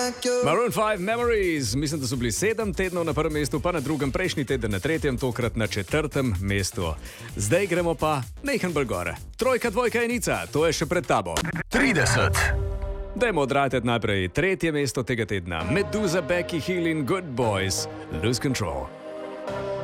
Maroon 5 Memories, mislim, da so bili 7 tednov na prvem mestu, pa na drugem, prejšnji teden na tretjem, tokrat na 4. mestu. Zdaj gremo pa nejhen bolj gore. 3, 2, 1, to je še pred tabo. 30. Dajmo odrateti najprej 3. mesto tega tedna. Meduza, Becky Hill in Good Boys, Lose Control.